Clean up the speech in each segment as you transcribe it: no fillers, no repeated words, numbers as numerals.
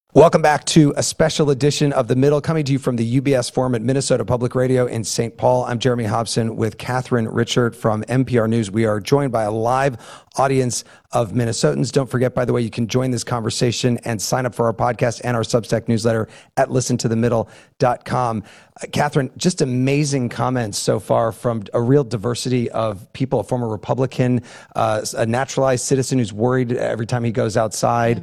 Welcome back to a special edition of The Middle, coming to you from the UBS Forum at Minnesota Public Radio in St. Paul. I'm Jeremy Hobson with Catherine Richard from NPR News. We are joined by a live audience of Minnesotans. Don't forget, by the way, you can join this conversation and sign up for our podcast and our Substack newsletter at listentothemiddle.com. Catherine, just amazing comments so far from a real diversity of people, a former Republican, a naturalized citizen who's worried every time he goes outside.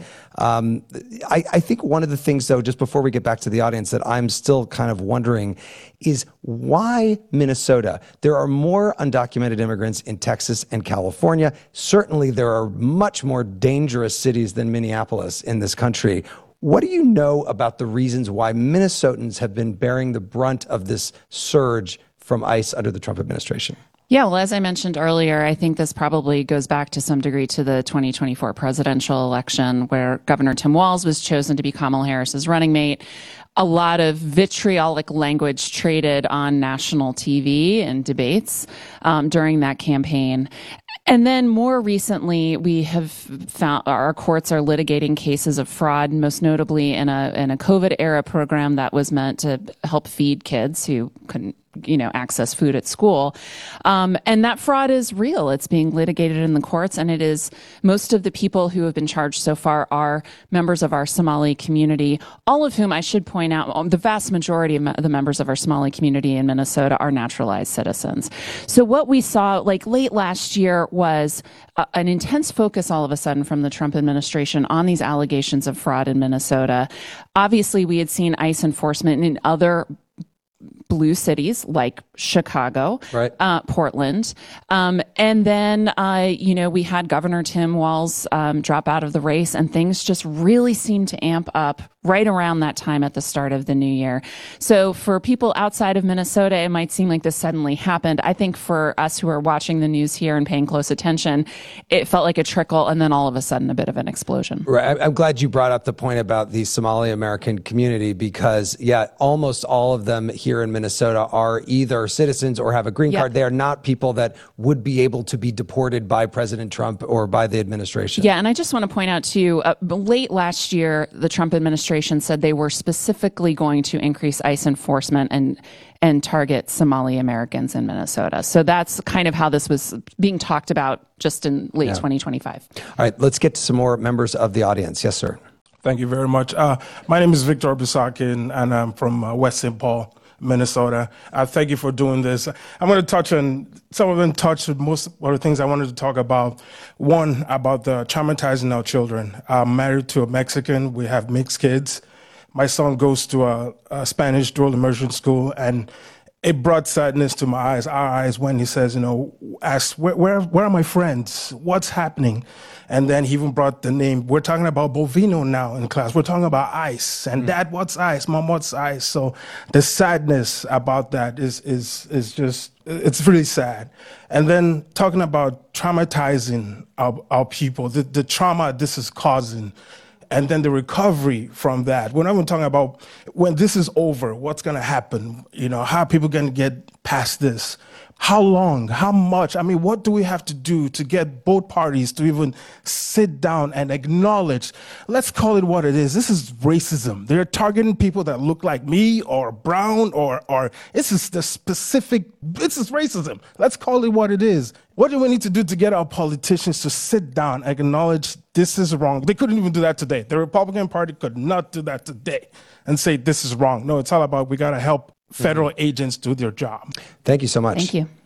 I think one of the things, though, just before we get back to the audience, that I'm still kind of wondering is why Minnesota? There are more undocumented immigrants in Texas and California. Certainly, there are much more dangerous cities than Minneapolis in this country. What do you know about the reasons why Minnesotans have been bearing the brunt of this surge from ICE under the Trump administration? Yeah, well, as I mentioned earlier, I think this probably goes back to some degree to the 2024 presidential election where Governor Tim Walz was chosen to be Kamala Harris's running mate. A lot of vitriolic language traded on national TV and debates during that campaign. And then more recently, we have found our courts are litigating cases of fraud, most notably in a COVID era program that was meant to help feed kids who couldn't access food at school. And that fraud is real. It's being litigated in the courts, and it is most of the people who have been charged so far are members of our Somali community, all of whom I should point out, the vast majority of the members of our Somali community in Minnesota are naturalized citizens. So what we saw late last year was an intense focus all of a sudden from the Trump administration on these allegations of fraud in Minnesota. Obviously, we had seen ICE enforcement in other blue cities like Chicago, right. Portland. And then, we had Governor Tim Walz drop out of the race, and things just really seemed to amp up right around that time at the start of the new year. So for people outside of Minnesota, it might seem like this suddenly happened. I think for us who are watching the news here and paying close attention, it felt like a trickle and then all of a sudden a bit of an explosion. Right. I'm glad you brought up the point about the Somali American community because, almost all of them here in Minnesota are either citizens or have a green card. They are not people that would be able to be deported by President Trump or by the administration. Yeah, and I just want to point out, too, late last year, the Trump administration said they were specifically going to increase ICE enforcement and target Somali Americans in Minnesota. So that's kind of how this was being talked about just in late 2025. All right, let's get to some more members of the audience. Yes, sir. Thank you very much. My name is Victor Bisakin, and I'm from West St. Paul, Minnesota. Thank you for doing this. I'm going to touch on, some of them touched most of the things I wanted to talk about. One, about the traumatizing our children. I'm married to a Mexican. We have mixed kids. My son goes to a Spanish dual immersion school, and it brought sadness to our eyes, when he says, asked, where are my friends? What's happening? And then he even brought the name. We're talking about Bovino now in class. We're talking about ICE. And Dad, what's ICE? Mom, what's ICE? So the sadness about that is just, it's really sad. And then talking about traumatizing our people, the trauma this is causing, and then the recovery from that. We're not even talking about when this is over, what's going to happen, how are people going to get past this? How long? How much? I mean, what do we have to do to get both parties to even sit down and acknowledge, let's call it what it is. This is racism. They're targeting people that look like me or brown or this is racism. Let's call it what it is. What do we need to do to get our politicians to sit down, acknowledge this is wrong? They couldn't even do that today. The Republican Party could not do that today and say this is wrong. No, it's all about we got to help federal agents do their job. Thank you so much. Thank you.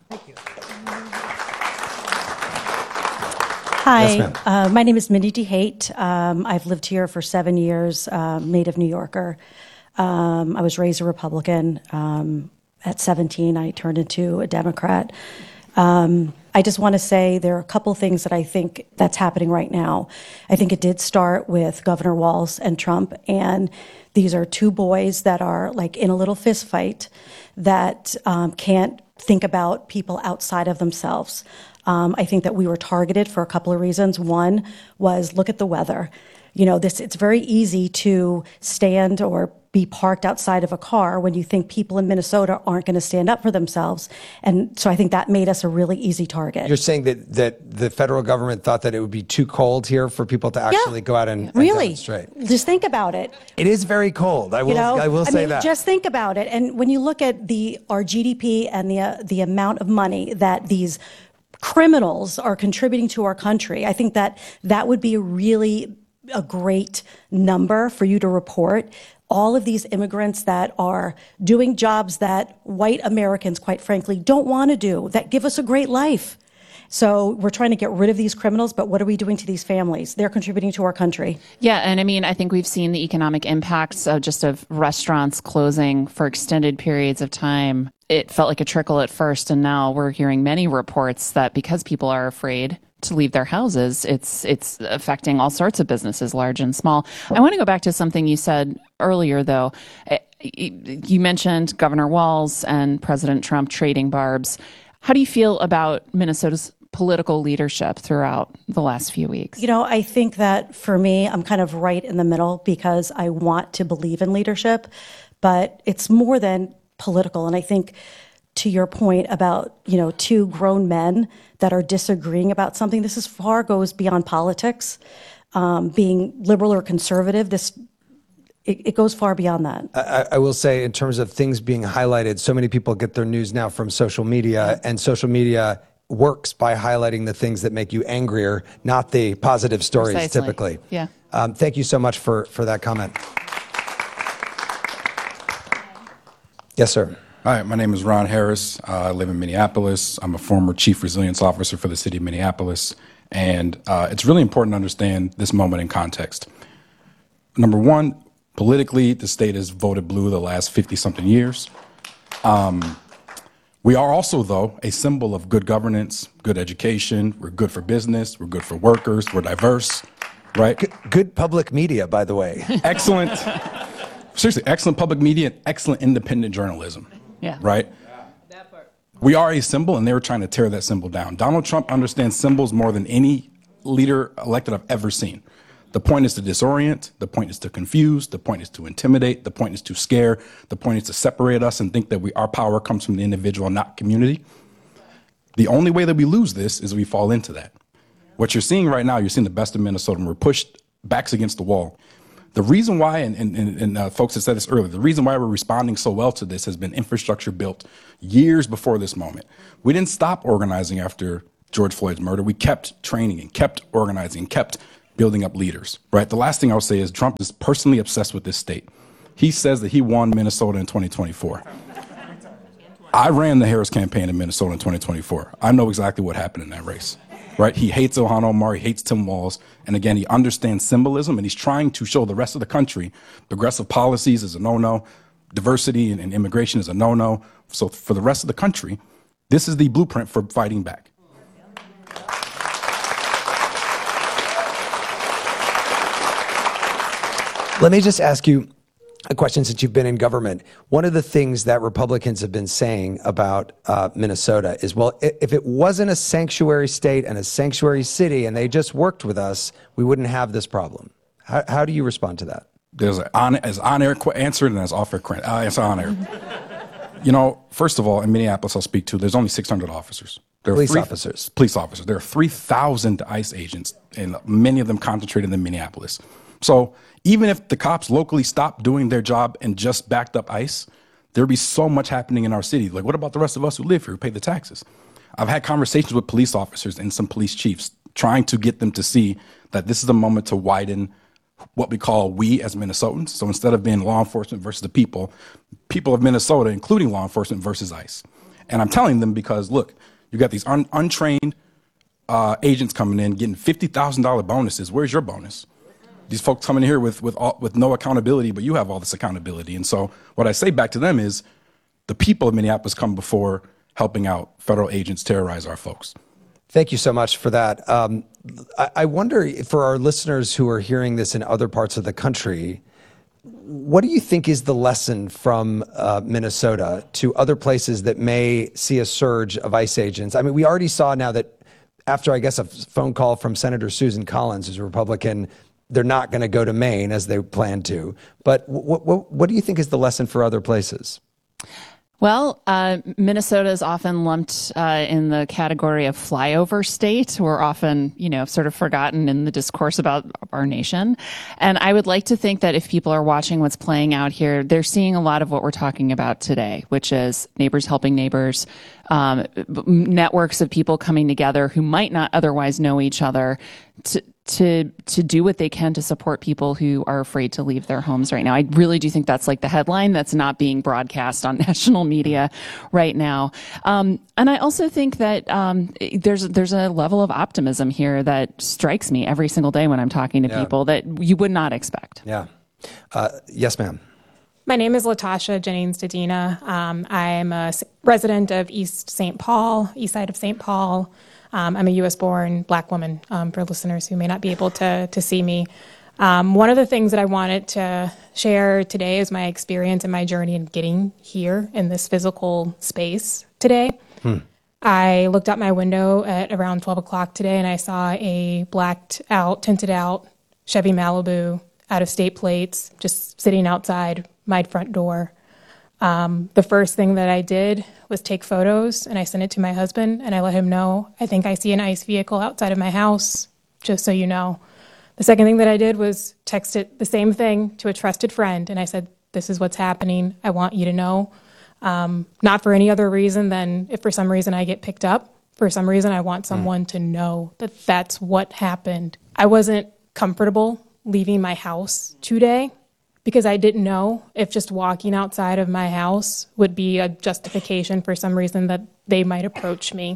Hi, Yes, my name is Mindy DeHate. I've lived here for 7 years, native New Yorker. I was raised a Republican. At 17, I turned into a Democrat. I just want to say there are a couple things that I think that's happening right now. I think it did start with Governor Walz and Trump, and these are two boys that are like in a little fist fight that can't think about people outside of themselves. I think that we were targeted for a couple of reasons. One was, look at the weather. it's very easy to stand or be parked outside of a car when you think people in Minnesota aren't going to stand up for themselves. And so I think that made us a really easy target. You're saying that the federal government thought that it would be too cold here for people to actually go out and really demonstrate. Just think about it. It is very cold. I will say that. Just think about it. And when you look at our GDP and the amount of money that these criminals are contributing to our country, I think that would be really a great number for you to report. All of these immigrants that are doing jobs that white Americans, quite frankly, don't want to do, that give us a great life. So we're trying to get rid of these criminals, but what are we doing to these families? They're contributing to our country. Yeah, and I mean, I think we've seen the economic impacts of restaurants closing for extended periods of time. It felt like a trickle at first, and now we're hearing many reports that because people are afraid to leave their houses, it's affecting all sorts of businesses, large and small. I want to go back to something you said earlier, though. You mentioned Governor Walz and President Trump trading barbs. How do you feel about Minnesota's political leadership throughout the last few weeks? I think that for me, I'm kind of right in the middle because I want to believe in leadership, but it's more than political. And I think to your point about, two grown men that are disagreeing about something, this goes beyond politics, being liberal or conservative. It goes far beyond that. I will say, in terms of things being highlighted, so many people get their news now from social media, and social media works by highlighting the things that make you angrier, not the positive stories. Precisely. Typically. Yeah. Thank you so much for that comment. Yes, sir. Hi, my name is Ron Harris. I live in Minneapolis. I'm a former chief resilience officer for the city of Minneapolis. And it's really important to understand this moment in context. Number one, politically, the state has voted blue the last 50-something years. We are also, though, a symbol of good governance, good education. We're good for business. We're good for workers. We're diverse, right? Good public media, by the way. Excellent. Seriously, excellent public media and excellent independent journalism. Yeah. Right? That part. We are a symbol, and they were trying to tear that symbol down. Donald Trump understands symbols more than any leader elected I've ever seen. The point is to disorient. The point is to confuse. The point is to intimidate. The point is to scare. The point is to separate us and think that our power comes from the individual, not community. The only way that we lose this is we fall into that. What you're seeing right now, you're seeing the best of Minnesota, and we're pushed backs against the wall. The reason why, and folks have said this earlier, the reason why we're responding so well to this has been infrastructure built years before this moment. We didn't stop organizing after George Floyd's murder. We kept training and kept organizing and kept building up leaders, right? The last thing I'll say is Trump is personally obsessed with this state. He says that he won Minnesota in 2024. I ran the Harris campaign in Minnesota in 2024. I know exactly what happened in that race. Right? He hates Ilhan Omar, he hates Tim Walz, and again, he understands symbolism, and he's trying to show the rest of the country progressive policies is a no-no, diversity and immigration is a no-no. So for the rest of the country, this is the blueprint for fighting back. Let me just ask you a question since you've been in government. One of the things that Republicans have been saying about Minnesota is, well, if it wasn't a sanctuary state and a sanctuary city and they just worked with us, we wouldn't have this problem. How do you respond to that? There's as on-air answer and as off-air answer on-air. First of all, in Minneapolis, I'll speak to, there's only 600 officers. Police officers. Police officers. There are 3,000 ICE agents, and many of them concentrated in Minneapolis. So even if the cops locally stopped doing their job and just backed up ICE, there'd be so much happening in our city. Like, what about the rest of us who live here, who pay the taxes? I've had conversations with police officers and some police chiefs trying to get them to see that this is a moment to widen what we call we as Minnesotans. So instead of being law enforcement versus the people of Minnesota, including law enforcement versus ICE. And I'm telling them because, look, you got these untrained agents coming in, getting $50,000 bonuses. Where's your bonus? These folks coming here with no accountability, but you have all this accountability. And so what I say back to them is the people of Minneapolis come before helping out federal agents terrorize our folks. Thank you so much for that. I wonder, for our listeners who are hearing this in other parts of the country, what do you think is the lesson from Minnesota to other places that may see a surge of ICE agents? I mean, we already saw now that after, I guess, a phone call from Senator Susan Collins, who's a Republican, they're not going to go to Maine as they plan to. But what do you think is the lesson for other places? Well, Minnesota is often lumped in the category of flyover state. We're often, sort of forgotten in the discourse about our nation. And I would like to think that if people are watching what's playing out here, they're seeing a lot of what we're talking about today, which is neighbors helping neighbors, networks of people coming together who might not otherwise know each other to do what they can to support people who are afraid to leave their homes right now. I really do think that's like the headline that's not being broadcast on national media right now. And I also think that there's a level of optimism here that strikes me every single day when I'm talking to people that you would not expect. Yeah. Yes, ma'am. My name is Latasha Jennings Dedina. I'm a resident of East St. Paul, east side of St. Paul. I'm a U.S.-born Black woman, for listeners who may not be able to see me. One of the things that I wanted to share today is my experience and my journey in getting here in this physical space today. I looked out my window at around 12 o'clock today, and I saw a blacked out, tinted out Chevy Malibu, out-of-state plates, just sitting outside my front door. The first thing that I did was take photos, and I sent it to my husband, and I let him know, I think I see an ICE vehicle outside of my house, just so you know. The second thing that I did was text it the same thing to a trusted friend, and I said, this is what's happening. I want you to know. Not for any other reason than if for some reason I get picked up. For some reason, I want someone to know that that's what happened. I wasn't comfortable leaving my house today, because I didn't know if just walking outside of my house would be a justification for some reason that they might approach me.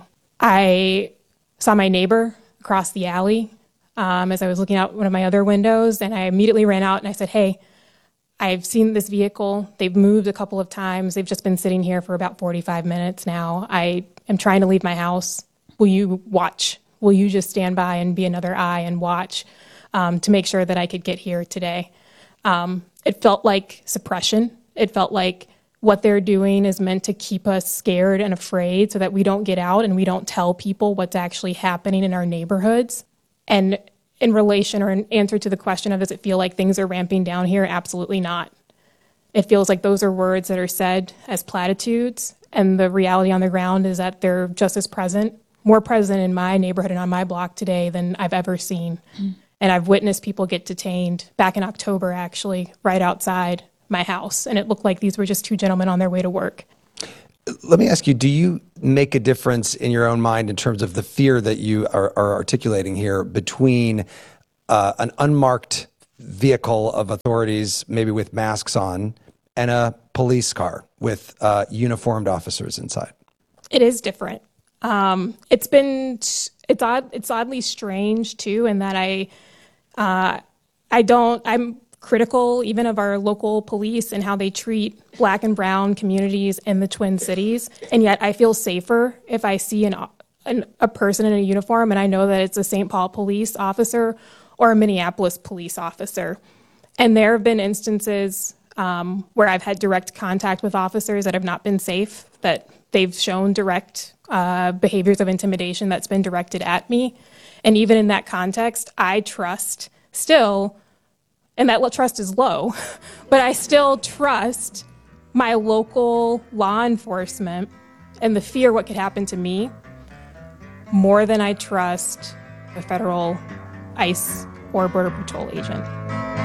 I saw my neighbor across the alley as I was looking out one of my other windows, and I immediately ran out and I said, hey, I've seen this vehicle. They've moved a couple of times. They've just been sitting here for about 45 minutes now. I am trying to leave my house. Will you watch? Will you just stand by and be another eye and watch to make sure that I could get here today? It felt like suppression. It felt like what they're doing is meant to keep us scared and afraid so that we don't get out and we don't tell people what's actually happening in our neighborhoods. And in relation or in answer to the question of does it feel like things are ramping down here? Absolutely not. It feels like those are words that are said as platitudes, and the reality on the ground is that they're just as present, more present in my neighborhood and on my block today than I've ever seen. And I've witnessed people get detained back in October, actually, right outside my house. And it looked like these were just two gentlemen on their way to work. Let me ask you, do you make a difference in your own mind in terms of the fear that you are articulating here between an unmarked vehicle of authorities, maybe with masks on, and a police car with uniformed officers inside? It is different. It's oddly strange too, in that I'm critical even of our local police and how they treat Black and brown communities in the Twin Cities, and yet I feel safer if I see a person in a uniform and I know that it's a St. Paul police officer or a Minneapolis police officer. And there have been instances where I've had direct contact with officers that have not been safe, that they've shown direct behaviors of intimidation that's been directed at me. And even in that context, I trust still, and that trust is low, but I still trust my local law enforcement and the fear what could happen to me more than I trust a federal ICE or Border Patrol agent.